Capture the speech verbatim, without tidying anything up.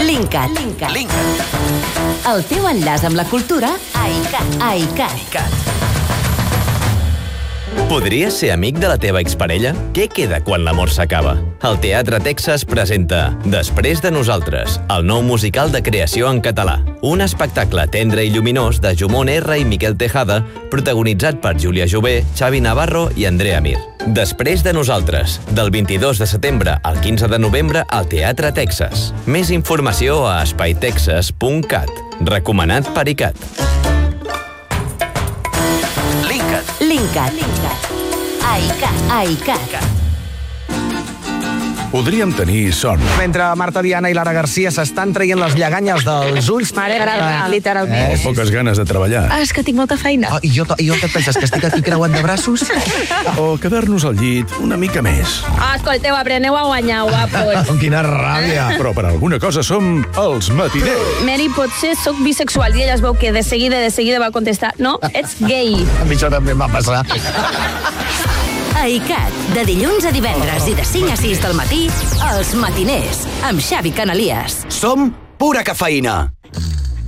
Linkat. Linkat. El teu enllaç amb la cultura a iCat. A iCat. Podries ser amic de la teva exparella? Què queda quan l'amor s'acaba? El Teatre Texas presenta Després de nosaltres, el nou musical de creació en català. Un espectacle tendre i lluminós de Jumon R i Miquel Tejada, protagonitzat per Júlia Jové, Xavi Navarro i Andrea Mir. Després de nosaltres, del vint-i-dos de setembre al quinze de novembre al Teatre Texas. Més informació a espai texas punt cat. Recomanat per iCat. Linkat. Linkat. A iCat. A iCat. Podríem tenir son. Mentre Marta Diana i Lara Garcia s'estan traient les lleganyes dels ulls... M'agrada, literalment. Eh, poques ganes de treballar. Ah, és que tinc molta feina. Oh, I jo, i jo què et penses, que estic aquí creuant de braços? O quedar-nos al llit una mica més. Ah, escolteu, apreneu a guanyar, guapos. Quina ràbia. Però per alguna cosa som els matiners. Mary, potser sóc bisexual. I ella es veu que de seguida, de seguida va contestar no, ets gay. A mi això també em va passar. A iCat, de dilluns a divendres i de cinc a sis del matí, Els Matiners, amb Xavi Canalies. Som pura cafeïna.